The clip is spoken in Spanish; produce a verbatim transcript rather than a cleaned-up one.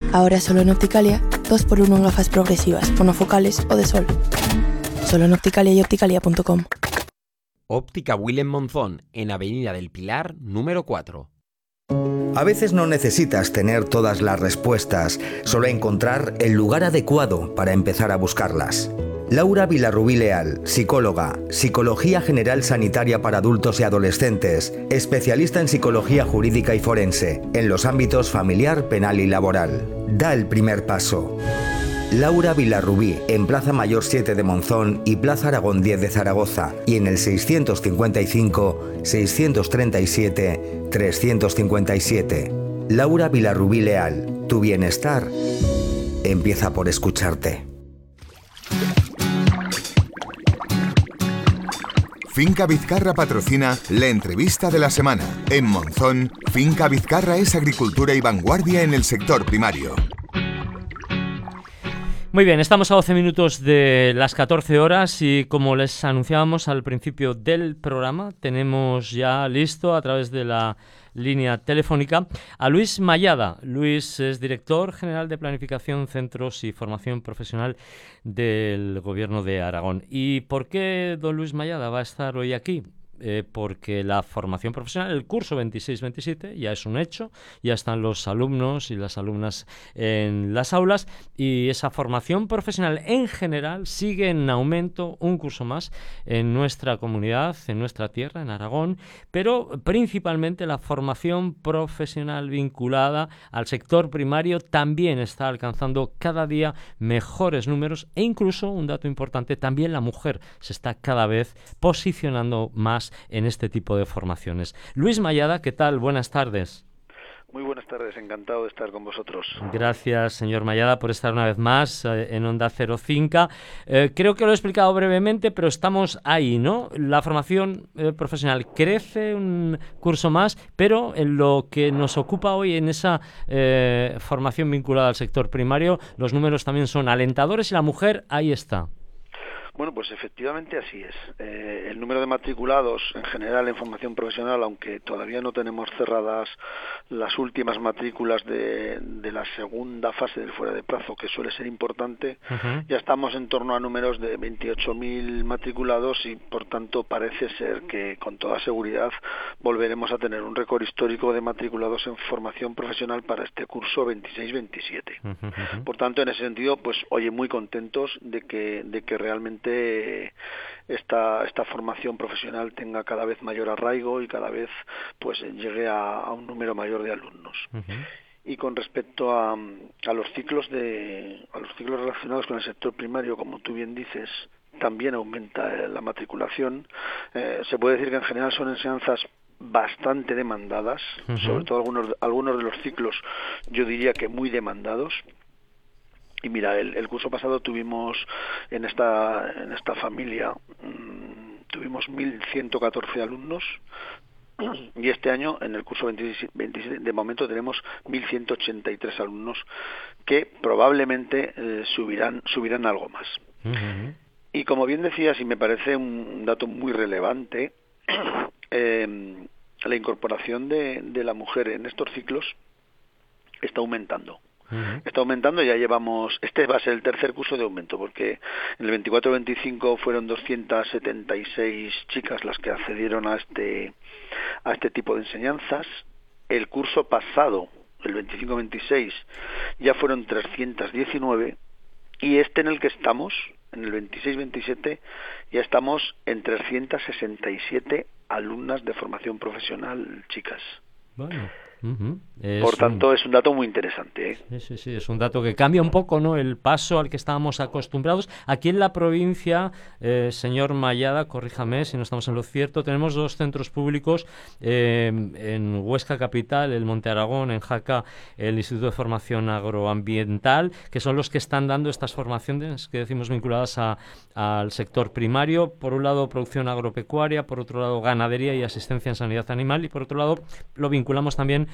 Ahora solo en Opticalia, dos por uno en gafas progresivas, monofocales o de sol. Solo en Opticalia y opticalia punto com. Óptica Willem Monzón, en Avenida del Pilar, número cuatro. A veces no necesitas tener todas las respuestas, solo encontrar el lugar adecuado para empezar a buscarlas. Laura Vilarrubí Leal, psicóloga, Psicología General Sanitaria para adultos y adolescentes, especialista en psicología jurídica y forense, en los ámbitos familiar, penal y laboral. Da el primer paso. Laura Vilarrubí, en Plaza Mayor siete de Monzón y Plaza Aragón diez de Zaragoza, y en el seiscientos cincuenta y cinco, seiscientos treinta y siete, trescientos cincuenta y siete. Laura Vilarrubí Leal, tu bienestar empieza por escucharte. Finca Vizcarra patrocina la entrevista de la semana. En Monzón, Finca Vizcarra es agricultura y vanguardia en el sector primario. Muy bien, estamos a doce minutos de las catorce horas y como les anunciábamos al principio del programa, tenemos ya listo a través de la línea telefónica a Luis Mayada. Luis es director general de Planificación, Centros y Formación Profesional del Gobierno de Aragón. ¿Y por qué don Luis Mayada va a estar hoy aquí? Eh, porque la formación profesional, el curso veintiséis veintisiete, ya es un hecho, ya están los alumnos y las alumnas en las aulas y esa formación profesional en general sigue en aumento, un curso más en nuestra comunidad, en nuestra tierra, en Aragón, pero principalmente la formación profesional vinculada al sector primario también está alcanzando cada día mejores números e incluso, un dato importante, también la mujer se está cada vez posicionando más en este tipo de formaciones. Luis Mayada, ¿qué tal? Buenas tardes. Muy buenas tardes, encantado de estar con vosotros. Gracias, señor Mayada, por estar una vez más eh, en Onda Cero Finca. Eh, creo que lo he explicado brevemente, pero estamos ahí, ¿no? La formación eh, profesional crece, un curso más, pero en lo que nos ocupa hoy en esa eh, formación vinculada al sector primario, los números también son alentadores y la mujer ahí está. Bueno, pues efectivamente así es. Eh, el número de matriculados en general en formación profesional, aunque todavía no tenemos cerradas las últimas matrículas de, de la segunda fase del fuera de plazo, que suele ser importante, uh-huh. Ya estamos en torno a números de veintiocho mil matriculados y, por tanto, parece ser que con toda seguridad volveremos a tener un récord histórico de matriculados en formación profesional para este curso veintiséis veintisiete. Uh-huh. Por tanto, en ese sentido, pues, oye, muy contentos de que, de que realmente Esta, esta formación profesional tenga cada vez mayor arraigo y cada vez pues llegue a, a un número mayor de alumnos. Uh-huh. Y con respecto a, a los ciclos de a los ciclos relacionados con el sector primario, como tú bien dices, también aumenta la matriculación. Eh, se puede decir que en general son enseñanzas bastante demandadas, uh-huh. Sobre todo algunos algunos de los ciclos, yo diría que muy demandados. Y mira, el, el curso pasado tuvimos en esta en esta familia mmm, tuvimos mil ciento catorce alumnos y este año en el curso veintisiete de momento tenemos mil ciento ochenta y tres alumnos que probablemente eh, subirán subirán algo más. Uh-huh. Y como bien decías, y me parece un dato muy relevante, eh, la incorporación de, de la mujer en estos ciclos está aumentando. Uh-huh. Está aumentando, ya llevamos, este va a ser el tercer curso de aumento, porque en el veinticuatro veinticinco fueron doscientas setenta y seis chicas las que accedieron a este a este tipo de enseñanzas. El curso pasado, el veinticinco veintiséis, ya fueron trescientas diecinueve, y este en el que estamos, en el veintiséis veintisiete, ya estamos en trescientas sesenta y siete alumnas de formación profesional, chicas. Bueno. Uh-huh. Por tanto, un... es un dato muy interesante, ¿eh? Sí, sí, sí, es un dato que cambia un poco, ¿no?, el paso al que estábamos acostumbrados. Aquí en la provincia, eh, señor Mayada, corríjame si no estamos en lo cierto, tenemos dos centros públicos, eh, en Huesca Capital, el Monte Aragón, en Jaca, el Instituto de Formación Agroambiental, que son los que están dando estas formaciones que decimos vinculadas a, al sector primario. Por un lado, producción agropecuaria, por otro lado, ganadería y asistencia en sanidad animal, y por otro lado, lo vinculamos también